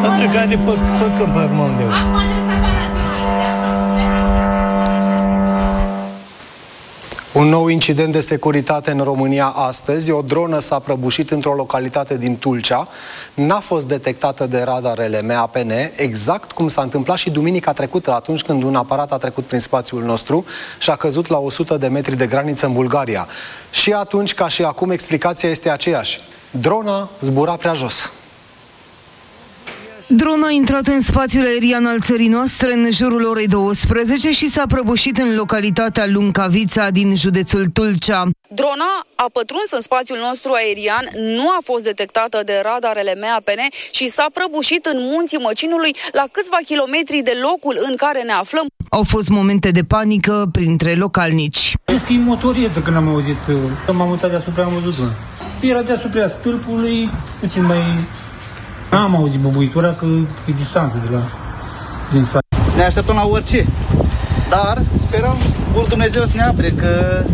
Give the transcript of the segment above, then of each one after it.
A trecut de pe câmp, acum unde e. Un nou incident de securitate în România astăzi. O dronă s-a prăbușit într-o localitate din Tulcea. N-a fost detectată de radarele MAPN, exact cum s-a întâmplat și duminica trecută, atunci când un aparat a trecut prin spațiul nostru și a căzut la 100 de metri de graniță în Bulgaria. Și atunci, ca și acum, explicația este aceeași. Drona zbura prea jos. Drona a intrat în spațiul aerian al țării noastre în jurul orei 12 și s-a prăbușit în localitatea Luncavița din județul Tulcea. Drona a pătruns în spațiul nostru aerian, nu a fost detectată de radarele MAPN și s-a prăbușit în munții Măcinului, la câțiva kilometri de locul în care ne aflăm. Au fost momente de panică printre localnici. Cred că e motorietă când am auzit. M-am mutat deasupra, am văzut drona. Era deasupra stâlpului, puțin mai... N-am auzit băbuitura, că e distanță de la din sat. Ne așteptăm la orice, dar sperăm vor Dumnezeu să ne apre, că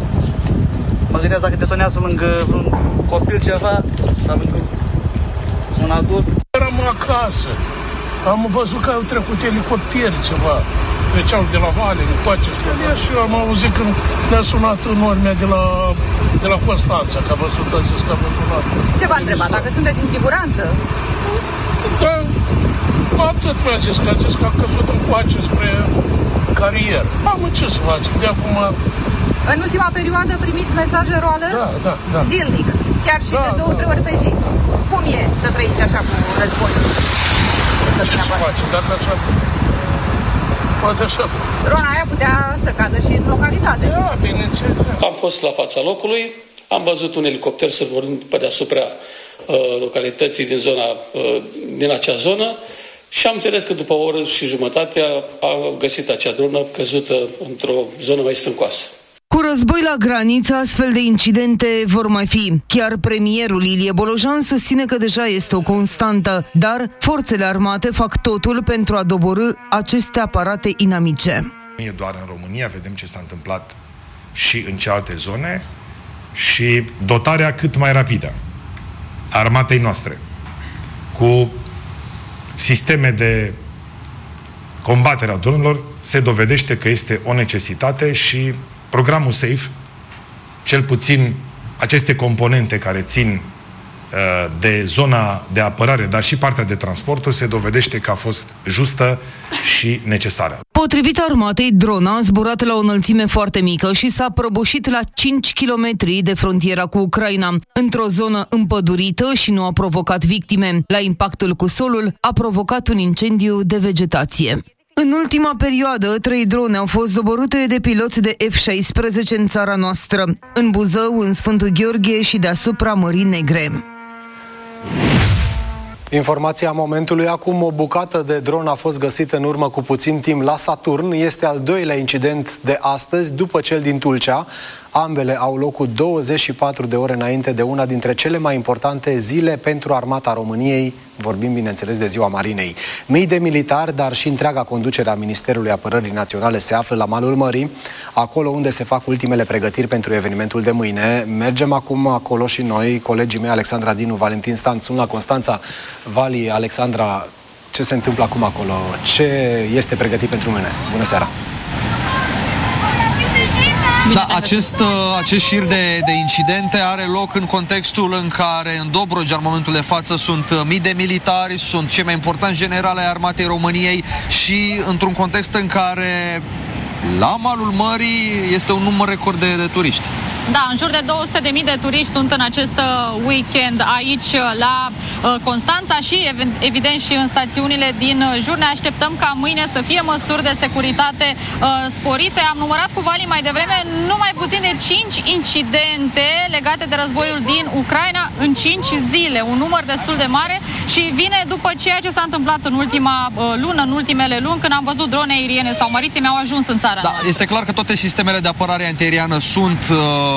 mă gândesc dacă detonează lângă vreun copil ceva, sau lângă un adult. Eram acasă, am văzut că au trecut elicopteri ceva, treceau de la vale, de toate astea. Și eu am auzit când ne-a sunat în urmea de la Constanța, că a văzut, a zis că a văzut. Ce v-a întrebat? Dacă sunteți în siguranță? Da, atât mi-a zis, că a zis că a căzut încoace spre carieră. Mamă, ce să facem? De acum... În ultima perioadă primiți mesaje roale? Da. Zilnic, chiar și de 2-3 ori pe zi. Cum e să trăiți așa cu războiul? Ce să facem? Dacă așa... Poate așa. Drona aia putea să cadă și în localitate. Da, bineînțeles. Am fost la fața locului, am văzut un elicopter sărbărind pe deasupra localității din acea zonă și am înțeles că după o oră și jumătate a găsit acea dronă căzută într-o zonă mai stâncoasă. Cu război la graniță, astfel de incidente vor mai fi. Chiar premierul Ilie Bolojan susține că deja este o constantă, dar forțele armate fac totul pentru a doborî aceste aparate inamice. Nu e doar în România, vedem ce s-a întâmplat și în celelalte zone și dotarea cât mai rapidă a armatei noastre cu sisteme de combatere a dronelor se dovedește că este o necesitate și programul SAFE, cel puțin aceste componente care țin de zona de apărare, dar și partea de transporturi, se dovedește că a fost justă și necesară. Potrivit armatei, drona a zburat la o înălțime foarte mică și s-a prăbușit la 5 km de frontiera cu Ucraina, într-o zonă împădurită și nu a provocat victime. La impactul cu solul a provocat un incendiu de vegetație. În ultima perioadă, 3 drone au fost doborâte de piloți de F-16 în țara noastră, în Buzău, în Sfântul Gheorghe și deasupra Mării Negre. Informația momentului. Acum, o bucată de dron a fost găsită în urmă cu puțin timp la Saturn. Este al doilea incident de astăzi, după cel din Tulcea. Ambele au loc cu 24 de ore înainte de una dintre cele mai importante zile pentru Armata României. Vorbim, bineînțeles, de Ziua Marinei. Mii de militari, dar și întreaga conducere a Ministerului Apărării Naționale se află la malul mării, acolo unde se fac ultimele pregătiri pentru evenimentul de mâine. Mergem acum acolo și noi, colegii mei Alexandra Dinu, Valentin Stan, sunt la Constanța. Vali, Alexandra, ce se întâmplă acum acolo? Ce este pregătit pentru mâine? Bună seara! Da, acest șir de incidente are loc în contextul în care în Dobrogea, în momentul de față, sunt mii de militari, sunt cei mai importanți generali ai Armatei României și într-un context în care la malul mării este un număr record de turiști. Da, în jur de 200.000 de turiști sunt în acest weekend aici la Constanța și evident și în stațiunile din jur. Ne așteptăm ca mâine să fie măsuri de securitate sporite. Am numărat cu Vali mai devreme numai puțin de 5 incidente legate de războiul din Ucraina în 5 zile. Un număr destul de mare și vine după ceea ce s-a întâmplat în ultima lună, în ultimele luni, când am văzut drone aeriene sau maritime au ajuns în țara noastră. Este clar că toate sistemele de apărare antiaeriană sunt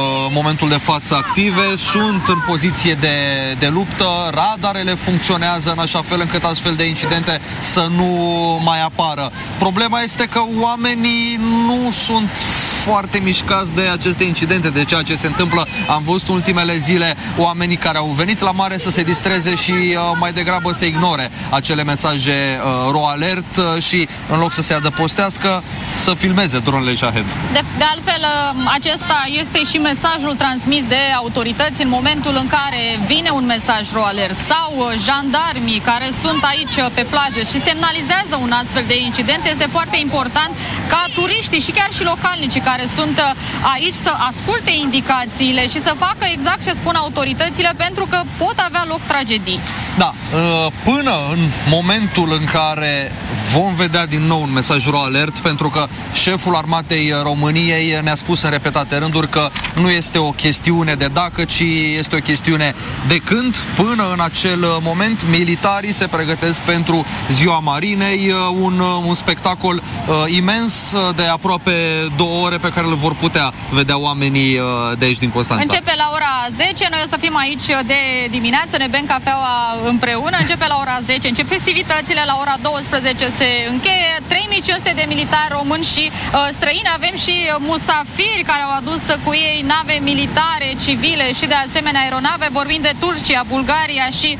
momentul de față active, sunt în poziție de luptă, radarele funcționează în așa fel încât astfel de incidente să nu mai apară. Problema este că oamenii nu sunt foarte mișcați de aceste incidente, de ceea ce se întâmplă. Am văzut în ultimele zile oamenii care au venit la mare să se distreze și mai degrabă să ignore acele mesaje RO alert și în loc să se adăpostească, să filmeze dronele Shahed. De altfel, acesta este și mesajul transmis de autorități în momentul în care vine un mesaj RO alert sau jandarmii care sunt aici pe plajă și semnalizează un astfel de incident. Este foarte important ca turiștii și chiar și localnicii care sunt aici să asculte indicațiile și să facă exact ce spun autoritățile, pentru că pot avea loc tragedii. Da, până în momentul în care vom vedea din nou un mesaj RO alert, pentru că șeful Armatei României ne-a spus în repetate rânduri că nu este o chestiune de dacă, ci este o chestiune de când. Până în acel moment, militarii se pregătesc pentru Ziua Marinei, un spectacol imens de aproape 2 ore pe care îl vor putea vedea oamenii de aici din Constanța. Începe la ora 10, noi o să fim aici de dimineață, ne bem cafeaua împreună, începe la ora 10, încep festivitățile, la ora 12 se încheie, 3500 de militari români și străini, avem și musafiri care au adus cu ei nave militare, civile și de asemenea aeronave, vorbind de Turcia, Bulgaria și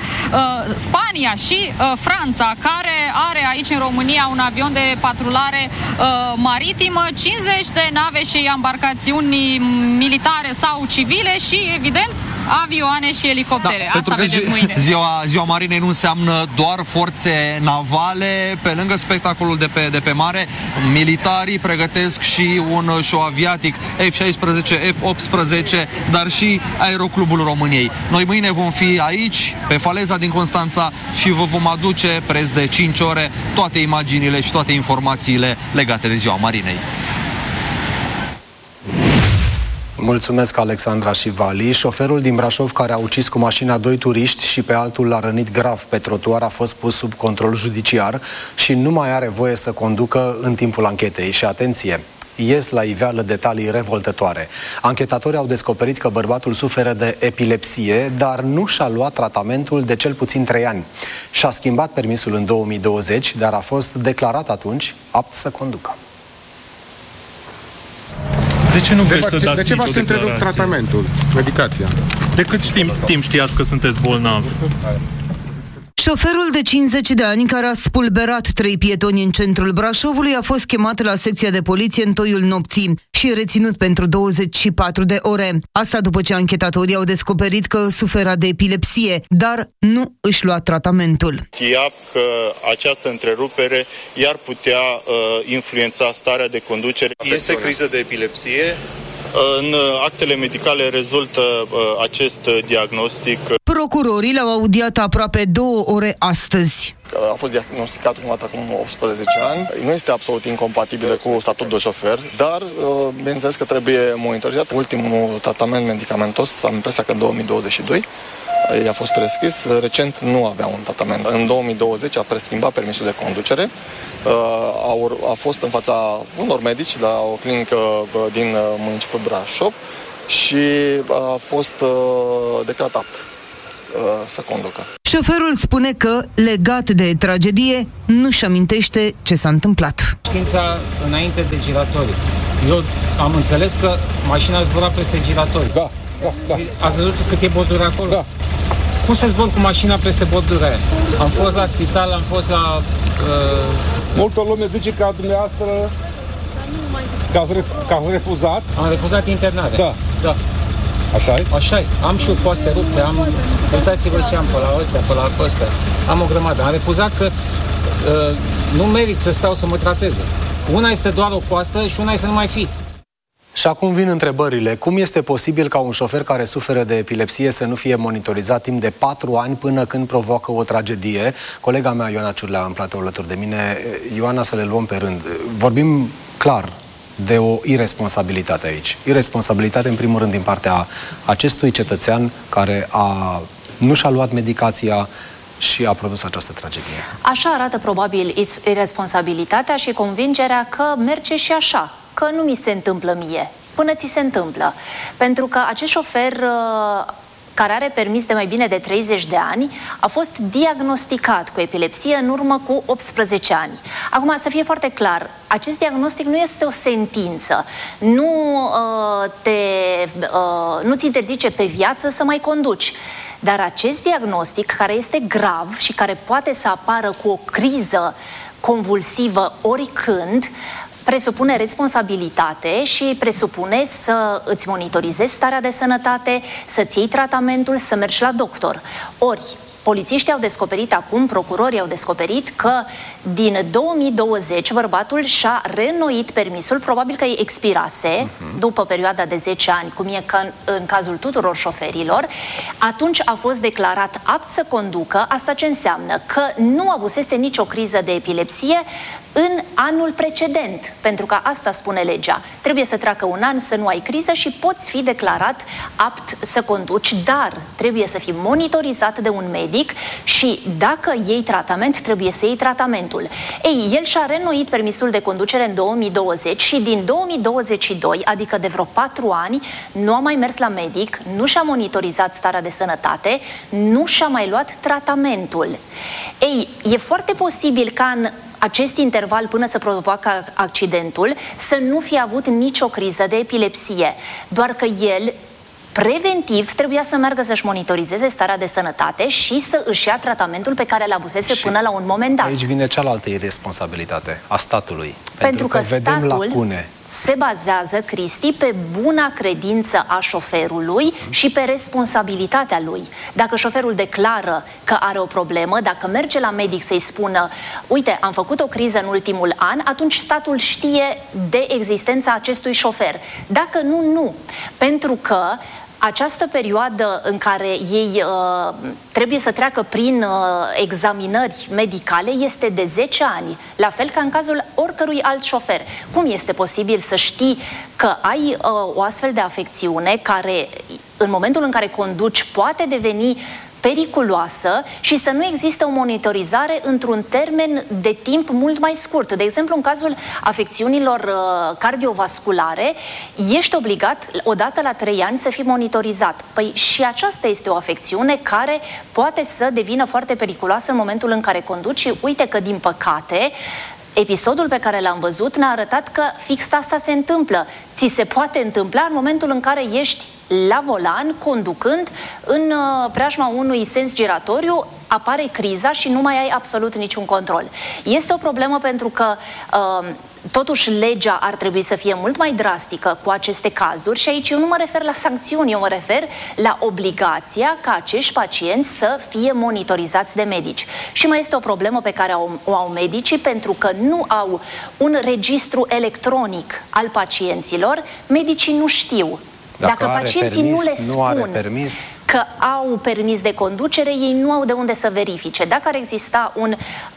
Spania și Franța, care are aici în România un avion de patrulare maritimă, 50 de nave și embarcațiuni militare sau civile și, evident, avioane și elicoptere. Da, asta vedeți mâine. Ziua Marinei nu înseamnă doar forțe navale. Pe lângă spectacolul de pe mare, militarii pregătesc și un show aviatic F-16, F-18, dar și Aeroclubul României. Noi mâine vom fi aici, pe faleza din Constanța, și vă vom aduce preț de 5 ore toate imaginile și toate informațiile legate de Ziua Marinei. Mulțumesc, Alexandra și Vali. Șoferul din Brașov care a ucis cu mașina 2 turiști și pe altul l-a rănit grav pe trotuar a fost pus sub control judiciar și nu mai are voie să conducă în timpul anchetei. Și atenție! Ies la iveală detalii revoltătoare. Anchetatorii au descoperit că bărbatul suferă de epilepsie, dar nu și-a luat tratamentul de cel puțin 3 ani. Și-a schimbat permisul în 2020, dar a fost declarat atunci apt să conducă. De ce nu vreți să dați de ce v-ați întrerupt tratamentul, medicația? De cât timp știați că sunteți bolnav? Șoferul de 50 de ani care a spulberat 3 pietoni în centrul Brașovului a fost chemat la secția de poliție în toiul nopții și reținut pentru 24 de ore. Asta după ce anchetatorii au descoperit că sufera de epilepsie, dar nu își lua tratamentul. Știa că această întrerupere i-ar putea influența starea de conducere. Este criză de epilepsie? În actele medicale rezultă acest diagnostic. Procurorii l-au audiat aproape 2 ore astăzi. A fost diagnosticat prima dată acum 18 ani. Nu este absolut incompatibilă cu statut de șofer, dar bineînțeles că trebuie monitorizat. Ultimul tratament medicamentos, am impresia că în 2022, i-a fost prescris. Recent nu avea un tratament. În 2020 a preschimbat permisul de conducere. A fost în fața unor medici la o clinică din municipiul Brașov și a fost declarat apt să conducă. Șoferul spune că, legat de tragedie, nu-și amintește ce s-a întâmplat. Știința înainte de giratorii. Eu am înțeles că mașina zbura peste giratorii. Da. Ați văzut cât e bordura acolo? Da. Cum să zbor cu mașina peste bordura aia? Am fost la spital, am fost la... Multă lume zice că dumneavoastră că ați refuzat. Am refuzat internarea. Da. Așa-i? Așa-i. Am și poste rupte, uitați-vă ce am pe la ăstea, pe la ăstea. Am o grămadă. Am refuzat că nu merit să stau să mă trateze. Una este doar o coastă și una este să nu mai fi. Și acum vin întrebările. Cum este posibil ca un șofer care suferă de epilepsie să nu fie monitorizat timp de 4 ani până când provoacă o tragedie? Colega mea, Ioana Ciurlea, în platou alături de mine. Ioana, să le luăm pe rând. Vorbim clar de o irresponsabilitate aici. Irresponsabilitate, în primul rând, din partea acestui cetățean care nu și-a luat medicația și a produs această tragedie. Așa arată probabil irresponsabilitatea și convingerea că merge și așa, că nu mi se întâmplă mie. până ți se întâmplă. Pentru că acest șofer care are permis de mai bine de 30 de ani, a fost diagnosticat cu epilepsie în urmă cu 18 ani. Acum, să fie foarte clar, acest diagnostic nu este o sentință. Nu ți interzice pe viață să mai conduci. Dar acest diagnostic, care este grav și care poate să apară cu o criză convulsivă oricând, presupune responsabilitate și presupune să îți monitorizezi starea de sănătate, să-ți iei tratamentul, să mergi la doctor. Ori, polițiștii au descoperit acum, procurorii au descoperit că din 2020 bărbatul și-a reînnoit permisul, probabil că îi expirase după perioada de 10 ani, cum e în cazul tuturor șoferilor. Atunci a fost declarat apt să conducă. Asta ce înseamnă? Că nu avusese nicio criză de epilepsie în anul precedent, pentru că asta spune legea. Trebuie să treacă un an să nu ai criză și poți fi declarat apt să conduci, dar trebuie să fii monitorizat de un medic și dacă iei tratament, trebuie să iei tratamentul. Ei, el și-a reînnoit permisul de conducere în 2020 și din 2022, adică de vreo 4 ani, nu a mai mers la medic, nu și-a monitorizat starea de sănătate, nu și-a mai luat tratamentul. Ei, e foarte posibil ca în acest interval până să provoacă accidentul să nu fie avut nicio criză de epilepsie, doar că el preventiv trebuia să meargă să-și monitorizeze starea de sănătate și să își ia tratamentul pe care l-avusese până la un moment dat. Aici vine cealaltă irresponsabilitate a statului. Pentru că vedem statul lacune. se bazează, Cristi, pe buna credință a șoferului și pe responsabilitatea lui. Dacă șoferul declară că are o problemă, dacă merge la medic să-i spună uite, am făcut o criză în ultimul an, atunci statul știe de existența acestui șofer. Dacă nu, nu. Pentru că această perioadă în care ei trebuie să treacă prin examinări medicale este de 10 ani, la fel ca în cazul oricărui alt șofer. Cum este posibil să știi că ai o astfel de afecțiune care, în momentul în care conduci, poate deveni periculoasă și să nu există o monitorizare într-un termen de timp mult mai scurt? De exemplu, în cazul afecțiunilor cardiovasculare, ești obligat odată la 3 ani să fii monitorizat. Păi și aceasta este o afecțiune care poate să devină foarte periculoasă în momentul în care conduci și uite că, din păcate, episodul pe care l-am văzut ne-a arătat că fix asta se întâmplă. Ți se poate întâmpla în momentul în care ești la volan, conducând, în preajma unui sens giratoriu, apare criza și nu mai ai absolut niciun control. Este o problemă pentru că totuși legea ar trebui să fie mult mai drastică cu aceste cazuri și aici eu nu mă refer la sancțiuni, eu mă refer la obligația ca acești pacienți să fie monitorizați de medici. Și mai este o problemă pe care o au medicii, pentru că nu au un registru electronic al pacienților, medicii nu știu. Dacă pacienții nu le spun că au permis de conducere, ei nu au de unde să verifice. Dacă ar exista un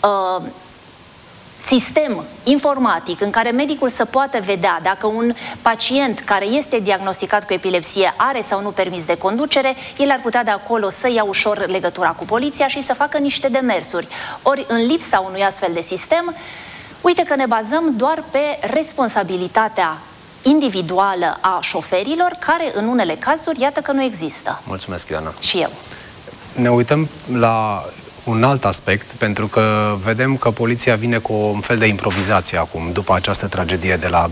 sistem informatic în care medicul să poată vedea dacă un pacient care este diagnosticat cu epilepsie are sau nu permis de conducere, el ar putea de acolo să ia ușor legătura cu poliția și să facă niște demersuri. Ori, în lipsa unui astfel de sistem, uite că ne bazăm doar pe responsabilitatea individuală a șoferilor, care în unele cazuri, iată că nu există. Mulțumesc, Ioana. Și eu. Ne uităm la un alt aspect, pentru că vedem că poliția vine cu un fel de improvizație acum, după această tragedie de la